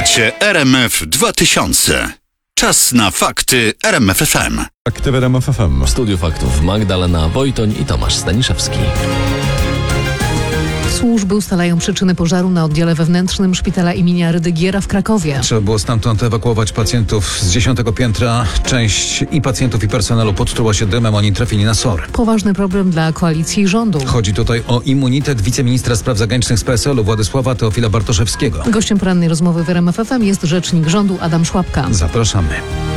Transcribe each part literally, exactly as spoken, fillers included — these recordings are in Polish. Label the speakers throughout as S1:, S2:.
S1: Słuchacie R M F dwa tysiące. Czas na fakty R M F F M.
S2: Fakty w R M F F M.
S3: W studiu faktów Magdalena Wojtoń i Tomasz Staniszewski.
S4: Służby ustalają przyczyny pożaru na oddziale wewnętrznym szpitala imienia Rydygiera w Krakowie.
S2: Trzeba było stamtąd ewakuować pacjentów z dziesiątego piętra. Część i pacjentów, i personelu podtruła się dymem, oni trafili na SOR.
S4: Poważny problem dla koalicji i rządu.
S2: Chodzi tutaj o immunitet wiceministra spraw zagranicznych z P S L-u Władysława Teofila Bartoszewskiego.
S4: Gościem porannej rozmowy w R M F F M jest rzecznik rządu Adam Szłapka.
S2: Zapraszamy.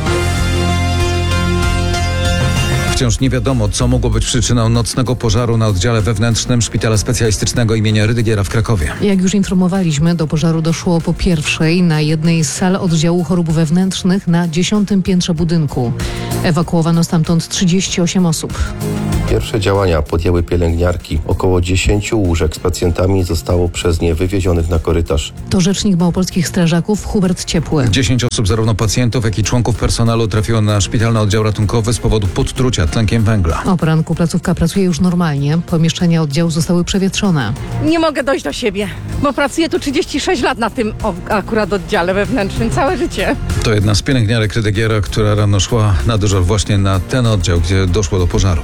S2: Wciąż nie wiadomo, co mogło być przyczyną nocnego pożaru na oddziale wewnętrznym Szpitala Specjalistycznego imienia Rydygiera w Krakowie.
S4: Jak już informowaliśmy, do pożaru doszło po pierwszej na jednej z sal oddziału chorób wewnętrznych na dziesiątym piętrze budynku. Ewakuowano stamtąd trzydzieści osiem osób.
S5: Pierwsze działania podjęły pielęgniarki. Około dziesięciu łóżek z pacjentami zostało przez nie wywiezionych na korytarz.
S4: To rzecznik małopolskich strażaków Hubert Ciepły.
S2: Dziesięć osób, zarówno pacjentów, jak i członków personelu, trafiło na szpitalny oddział ratunkowy z powodu podtrucia tlenkiem węgla.
S4: O poranku placówka pracuje już normalnie. Pomieszczenia oddziału zostały przewietrzone.
S6: Nie mogę dojść do siebie, bo pracuję tu trzydzieści sześć lat na tym o, akurat oddziale wewnętrznym, całe życie.
S2: To jedna z pielęgniarek Rydygiera, która rano szła na dyżur właśnie na ten oddział, gdzie doszło do pożaru.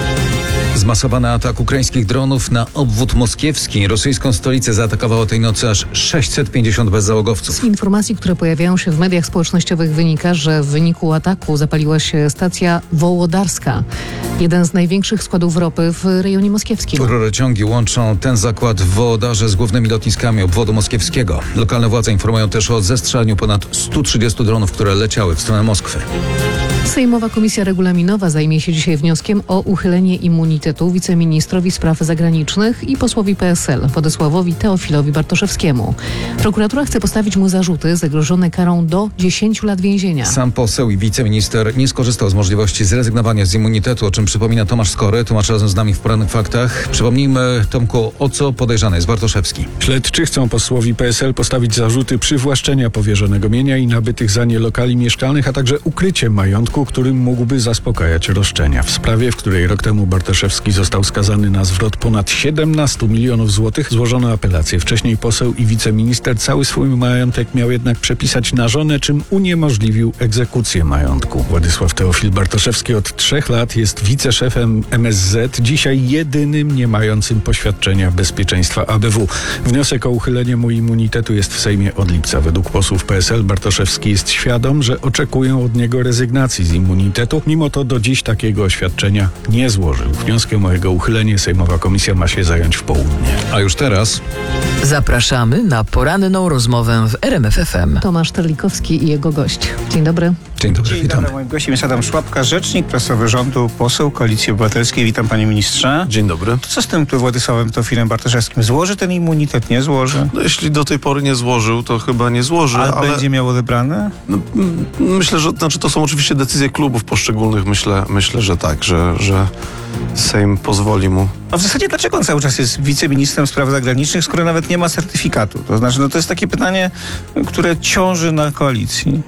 S2: Zmasowany atak ukraińskich dronów na obwód moskiewski. Rosyjską stolicę zaatakowało tej nocy aż sześćset pięćdziesiąt bezzałogowców.
S4: Z informacji, które pojawiają się w mediach społecznościowych, wynika, że w wyniku ataku zapaliła się stacja wołodarska. Jeden z największych składów ropy w rejonie moskiewskim.
S2: Rurociągi łączą ten zakład w Wołodarze z głównymi lotniskami obwodu moskiewskiego. Lokalne władze informują też o zestrzelaniu ponad stu trzydziestu dronów, które leciały w stronę Moskwy.
S4: Sejmowa Komisja Regulaminowa zajmie się dzisiaj wnioskiem o uchylenie immunitetu wiceministrowi spraw zagranicznych i posłowi P S L Władysławowi Teofilowi Bartoszewskiemu. Prokuratura chce postawić mu zarzuty zagrożone karą do dziesięciu lat więzienia.
S2: Sam poseł i wiceminister nie skorzystał z możliwości zrezygnowania z immunitetu, o czym przypomina Tomasz Skory, tłumacz razem z nami w Porannych Faktach. Przypomnijmy, Tomku, o co podejrzany jest Bartoszewski.
S7: Śledczy chcą posłowi P S L postawić zarzuty przywłaszczenia powierzonego mienia i nabytych za nie lokali mieszkalnych, a także ukrycie majątku, którym mógłby zaspokajać roszczenia. W sprawie, w której rok temu Bartoszewski został skazany na zwrot ponad siedemnastu milionów złotych, złożono apelację. Wcześniej poseł i wiceminister cały swój majątek miał jednak przepisać na żonę, czym uniemożliwił egzekucję majątku. Władysław Teofil Bartoszewski od trzech lat jest wiceszefem M S Z, dzisiaj jedynym nie mającym poświadczenia bezpieczeństwa A B W. Wniosek o uchylenie mu immunitetu jest w Sejmie od lipca. Według posłów P S L Bartoszewski jest świadom, że oczekują od niego rezygnacji z immunitetu. Mimo to do dziś takiego oświadczenia nie złożył. Wnioskiem o jego uchylenie Sejmowa Komisja ma się zająć w południe.
S2: A już teraz
S8: zapraszamy na poranną rozmowę w R M F F M.
S4: Tomasz Terlikowski i jego gość. Dzień dobry.
S2: Dzień dobry,
S9: Dzień
S2: witamy.
S9: dobry. Moim gościem jest Adam Szłapka, rzecznik prasowy rządu, poseł Koalicji Obywatelskiej. Witam, panie ministrze.
S10: Dzień dobry.
S9: To co z tym tu Władysławem Teofilem Bartoszewskim? Złoży ten immunitet, nie złoży?
S10: No, jeśli do tej pory nie złożył, to chyba nie złoży,
S9: Ale,
S10: ale
S9: będzie miał odebrane?
S10: no, m, myślę, że znaczy to są oczywiście decyzje klubów poszczególnych. Myślę, myślę, że tak, że, że Sejm pozwoli mu.
S9: A w zasadzie dlaczego on cały czas jest wiceministrem spraw zagranicznych, skoro nawet nie ma certyfikatu? To znaczy, no to jest takie pytanie, które ciąży na koalicji.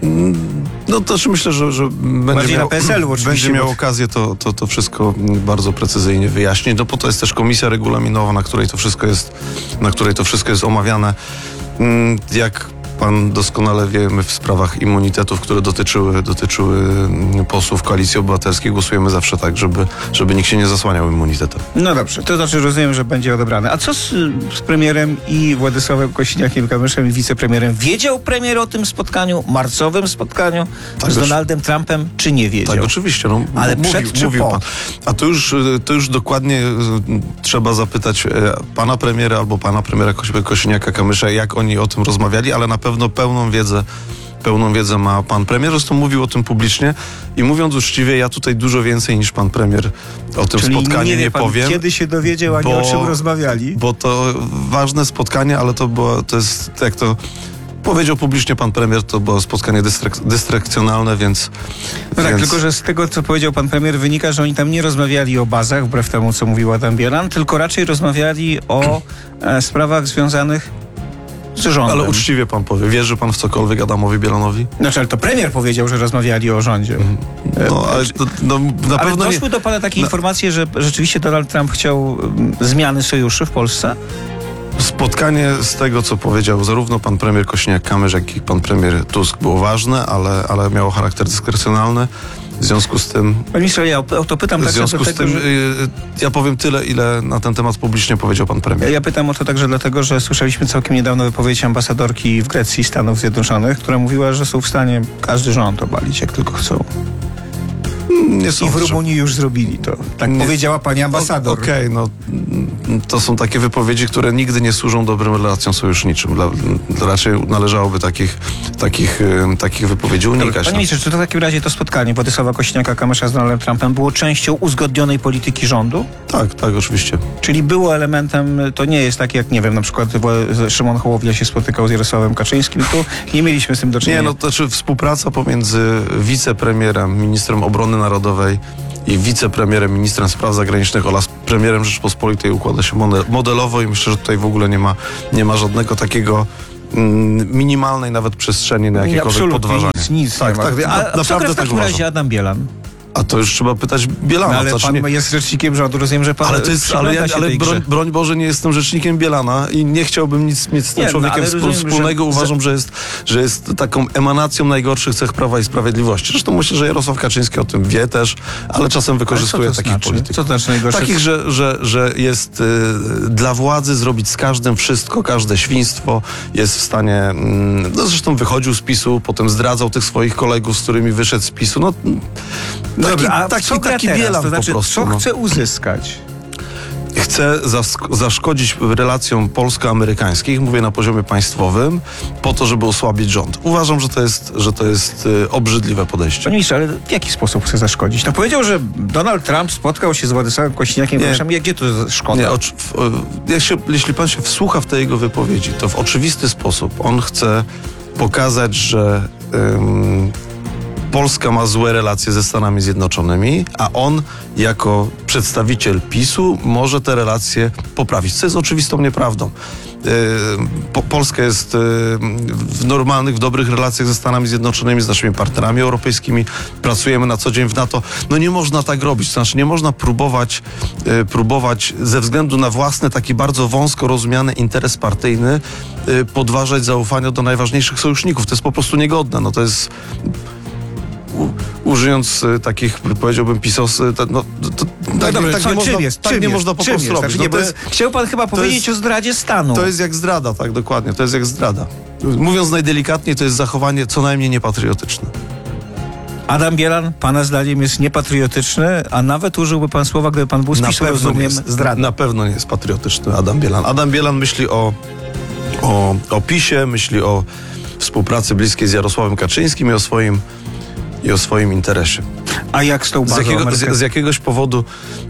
S10: No to znaczy myślę, że, że będzie,
S9: Bardziej
S10: miał,
S9: na P S L-u oczywiście,
S10: będzie miał
S9: bo-
S10: okazję to, to, to wszystko bardzo precyzyjnie wyjaśnić. No po to jest też komisja regulaminowa, na której to wszystko jest, na której to wszystko jest omawiane. Mm, Jak pan doskonale wie, my w sprawach immunitetów, które dotyczyły, dotyczyły posłów Koalicji Obywatelskiej, głosujemy zawsze tak, żeby, żeby nikt się nie zasłaniał immunitetem.
S9: No dobrze, to znaczy rozumiem, że będzie odebrane. A co z, z premierem i Władysławem Kosiniakiem-Kamyszem i wicepremierem? Wiedział premier o tym spotkaniu, marcowym spotkaniu
S10: Tak,
S9: z
S10: też-
S9: Donaldem Trumpem, czy nie wiedział?
S10: Tak, oczywiście. No,
S9: Ale
S10: mówił,
S9: przed czy
S10: mówił
S9: po?
S10: pan. A to już, to już dokładnie y, trzeba zapytać e, pana premiera albo pana premiera Kosi- Kosiniaka-Kamysza, jak oni o tym rozmawiali, ale na pewno pełną wiedzę Pełną wiedzę ma pan premier, zresztą mówił o tym publicznie i mówiąc uczciwie, ja tutaj dużo więcej niż pan premier o tym
S9: Czyli
S10: spotkaniu
S9: nie,
S10: nie,
S9: wie pan,
S10: powiem.
S9: kiedy się dowiedział, ani
S10: bo-
S9: o czym rozmawiali?
S10: Bo to ważne spotkanie, ale to było, to jest, jak to powiedział publicznie pan premier, to było spotkanie dystrak- dystrakcjonalne, więc...
S9: No tak,
S10: więc...
S9: tylko że z tego, co powiedział pan premier, wynika, że oni tam nie rozmawiali o bazach, wbrew temu, co mówił Adam Bielan, tylko raczej rozmawiali o e, sprawach związanych z rządem.
S10: Ale uczciwie pan powie, wierzy pan w cokolwiek Adamowi Bielanowi?
S9: Znaczy, ale to premier powiedział, że rozmawiali o rządzie.
S10: No, ale to, no, na
S9: Ale
S10: pewno
S9: doszły
S10: nie...
S9: do pana takie
S10: na-
S9: informacje, że rzeczywiście Donald Trump chciał mm, zmiany sojuszy w Polsce?
S10: Spotkanie z tego, co powiedział zarówno pan premier Kosiniak-Kamysz, jak i pan premier Tusk było ważne, ale, ale miało charakter dyskrecjonalny. W związku z tym...
S9: Panie ministrze, ja o to pytam
S10: W
S9: także
S10: związku z
S9: dlatego,
S10: tym
S9: że...
S10: y, ja powiem tyle, ile na ten temat publicznie powiedział pan premier.
S9: Ja pytam o to także dlatego, że słyszeliśmy całkiem niedawno wypowiedź ambasadorki w Grecji Stanów Zjednoczonych, która mówiła, że są w stanie każdy rząd obalić, jak tylko chcą.
S10: Nie
S9: I w Rumunii już zrobili to. Tak
S10: Nie.
S9: powiedziała pani ambasador.
S10: Okej, okay, no to są takie wypowiedzi, które nigdy nie służą dobrym relacjom sojuszniczym. Dla, raczej należałoby takich, takich, y, takich wypowiedzi unikać.
S9: Panie ministrze, czy to w takim razie to spotkanie Władysława Kosiniaka-Kamysza z Donaldem Trumpem było częścią uzgodnionej polityki rządu?
S10: Tak, tak, oczywiście.
S9: Czyli było elementem, to nie jest tak jak, nie wiem, na przykład Szymon Hołownia się spotykał z Jarosławem Kaczyńskim, tu nie mieliśmy z tym do czynienia.
S10: Nie, no to znaczy współpraca pomiędzy wicepremierem, ministrem obrony narodowej i wicepremierem, ministrem spraw zagranicznych oraz premierem Rzeczpospolitej układa się modelowo i myślę, że tutaj w ogóle nie ma, nie ma żadnego takiego mm, minimalnej nawet przestrzeni na jakiekolwiek podważanie.
S9: Nic, nic
S10: tak,
S9: nie ma.
S10: tak,
S9: A,
S10: na,
S9: a
S10: naprawdę
S9: co w
S10: tak
S9: takim
S10: uważam.
S9: razie Adam Bielan?
S10: A to już trzeba pytać Bielana.
S9: No, ale
S10: znaczy,
S9: pan
S10: nie...
S9: jest rzecznikiem rządu, rozumiem, że pan
S10: Ale to jest, ale, ja, ale broń, broń Boże, nie jestem rzecznikiem Bielana i nie chciałbym nic mieć z tym
S9: Nie, no,
S10: człowiekiem
S9: ale
S10: wspól,
S9: rozumiem,
S10: wspólnego.
S9: że-
S10: Uważam, że jest, że jest taką emanacją najgorszych cech Prawa i Sprawiedliwości. Zresztą myślę, że Jarosław Kaczyński o tym wie też, ale czasem wykorzystuje
S9: Ale co to
S10: takich
S9: znaczy?
S10: polityków.
S9: Co to znaczy najgorsze?
S10: Takich, że, że, że jest y, dla władzy zrobić z każdym wszystko, każde świństwo. Jest w stanie, mm, no zresztą wychodził z PiSu, potem zdradzał tych swoich kolegów, z którymi wyszedł z PiSu. No, taki,
S9: Dobra, a
S10: taki,
S9: co gra
S10: taki
S9: teraz?
S10: Bielan
S9: To znaczy,
S10: po prostu.
S9: co
S10: no.
S9: chce uzyskać?
S10: Chce zask- zaszkodzić relacjom polsko-amerykańskich, mówię na poziomie państwowym, po to, żeby osłabić rząd. Uważam, że to jest, że to jest y, obrzydliwe podejście.
S9: Panie ministrze, ale w jaki sposób chce zaszkodzić? No powiedział, że Donald Trump spotkał się z Władysławem Kośniakiem.
S10: Nie.
S9: Gdzie to jest szkoda?
S10: Nie, ocz- w, y, jak się, jeśli pan się wsłucha w te jego wypowiedzi, to w oczywisty sposób on chce pokazać, że ym, Polska ma złe relacje ze Stanami Zjednoczonymi, a on jako przedstawiciel PiSu może te relacje poprawić, co jest oczywistą nieprawdą. Yy, po, Polska jest yy, w normalnych, w dobrych relacjach ze Stanami Zjednoczonymi, z naszymi partnerami europejskimi, pracujemy na co dzień w NATO. No nie można tak robić, to znaczy nie można próbować, yy, próbować ze względu na własny, taki bardzo wąsko rozumiany interes partyjny yy, podważać zaufanie do najważniejszych sojuszników. To jest po prostu niegodne. No to jest... U, użyjąc y, takich, powiedziałbym, pisosy, to, no, to, to,
S9: No
S10: tak,
S9: dobra,
S10: tak
S9: co,
S10: nie można,
S9: czym jest?
S10: tak
S9: czym
S10: nie
S9: jest?
S10: można po
S9: czym
S10: prostu
S9: jest?
S10: robić.
S9: Znaczy,
S10: No,
S9: nie,
S10: to,
S9: bo
S10: jest,
S9: chciał pan chyba powiedzieć
S10: jest-
S9: o zdradzie stanu.
S10: to jest jak zdrada, tak, dokładnie. To jest jak zdrada. Mówiąc najdelikatniej, to jest zachowanie co najmniej niepatriotyczne.
S9: Adam Bielan, pana zdaniem, jest niepatriotyczny, a nawet użyłby pan słowa, gdyby pan był z PiSu,
S10: nie
S9: rozumiem,
S10: jest,
S9: zdrada.
S10: na pewno nie jest patriotyczny Adam Bielan. Adam Bielan myśli o, o, o PiSie, myśli o współpracy bliskiej z Jarosławem Kaczyńskim i o swoim, i o swoim interesie.
S9: A jak z tą
S10: Z,
S9: bazą
S10: jakiego, z,
S9: amerykańską?
S10: z jakiegoś powodu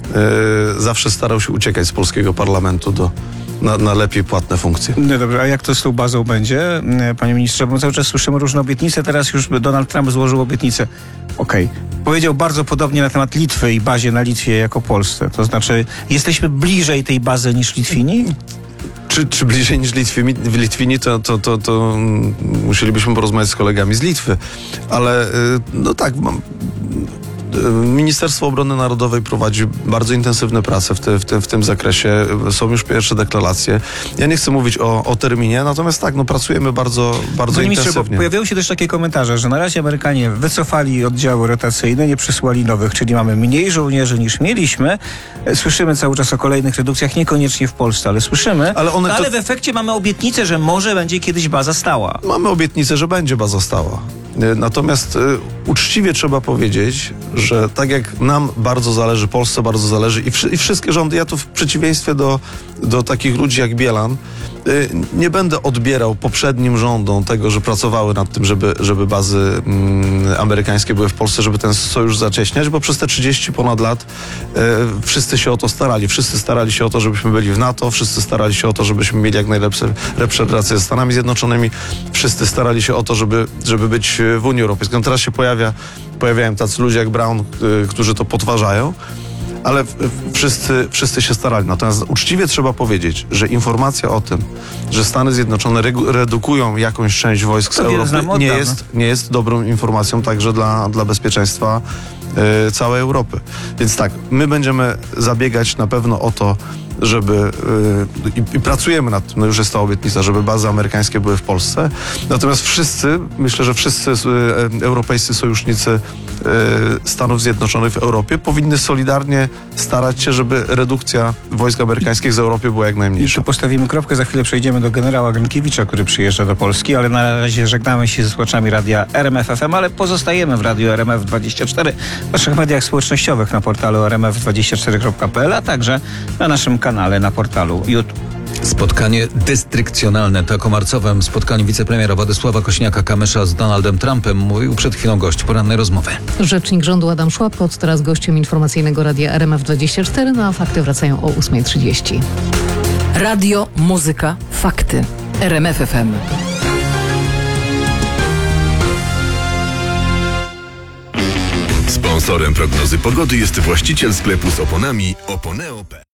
S10: e, zawsze starał się uciekać z polskiego parlamentu do, na, na lepiej płatne funkcje.
S9: No dobrze, a jak to z tą bazą będzie, e, panie ministrze? Bo cały czas słyszymy różne obietnice, teraz już Donald Trump złożył obietnicę. Okej. Powiedział bardzo podobnie na temat Litwy i bazie na Litwie jako Polsce. To znaczy, jesteśmy bliżej tej bazy niż Litwini?
S10: Czy, czy bliżej niż Litwini, w Litwini, to, to, to, to mm, musielibyśmy porozmawiać z kolegami z Litwy. Ale y, no tak, mam, y, Ministerstwo Obrony Narodowej prowadzi bardzo intensywne prace w, te, w, te, w tym zakresie. Są już pierwsze deklaracje. Ja nie chcę mówić o, o terminie, natomiast tak, no pracujemy bardzo, bardzo
S9: Panie ministrze, bo
S10: intensywnie.
S9: pojawiały się też takie komentarze, że na razie Amerykanie wycofali oddziały rotacyjne, nie przysłali nowych, czyli mamy mniej żołnierzy niż mieliśmy. E, Słyszymy cały czas o kolejnych redukcjach, niekoniecznie w Polsce, ale słyszymy.
S10: Ale one
S9: no,
S10: to-
S9: ale w efekcie mamy obietnicę, że może będzie kiedyś baza stała.
S10: Mamy obietnicę, że będzie baza stała. Y, Natomiast y, uczciwie trzeba powiedzieć, że tak jak nam bardzo zależy, Polsce bardzo zależy i, wszy, i wszystkie rządy, ja tu w przeciwieństwie do, do takich ludzi jak Bielan, y, nie będę odbierał poprzednim rządom tego, że pracowały nad tym, żeby, żeby bazy mm, amerykańskie były w Polsce, żeby ten sojusz zacieśniać, bo przez te trzydzieści ponad lat y, wszyscy się o to starali. Wszyscy starali się o to, żebyśmy byli w NATO, wszyscy starali się o to, żebyśmy mieli jak najlepsze lepsze relacje ze Stanami Zjednoczonymi, wszyscy starali się o to, żeby, żeby być w Unii Europejskiej. No teraz się pojawia, pojawiają tacy ludzie jak Brown, y, którzy to podważają, ale w- w- wszyscy, wszyscy się starali. Natomiast uczciwie trzeba powiedzieć, że informacja o tym, że Stany Zjednoczone regu- redukują jakąś część wojsk z
S9: To
S10: Europy,
S9: znamy od
S10: nie
S9: dawna.
S10: jest, nie jest dobrą informacją także dla, dla bezpieczeństwa y, całej Europy. Więc tak, my będziemy zabiegać na pewno o to, żeby yy, i, i pracujemy nad tym, no już jest ta obietnica, żeby bazy amerykańskie były w Polsce. Natomiast wszyscy, myślę, że wszyscy yy, europejscy sojusznicy yy, Stanów Zjednoczonych w Europie powinny solidarnie starać się, żeby redukcja wojsk amerykańskich z Europy była jak
S9: I
S10: najmniejsza.
S9: tu postawimy kropkę, za chwilę przejdziemy do generała Gronkiewicza, który przyjeżdża do Polski, ale na razie żegnamy się ze słuchaczami radia R M F F M, ale pozostajemy w radiu R M F dwadzieścia cztery, w naszych mediach społecznościowych na portalu r m f dwadzieścia cztery kropka p l, a także na naszym kanale na portalu YouTube.
S2: Spotkanie dystrykcjonalne. Tak o marcowym spotkaniu wicepremiera Władysława Kośniaka-Kamysza z Donaldem Trumpem mówił przed chwilą gość porannej rozmowy.
S4: Rzecznik rządu Adam Szłapot, teraz gościem informacyjnego radia R M F dwadzieścia cztery, no a fakty wracają o ósma trzydzieści.
S8: Radio, muzyka, fakty. R M F F M.
S11: Sponsorem prognozy pogody jest właściciel sklepu z oponami Oponeo kropka p l.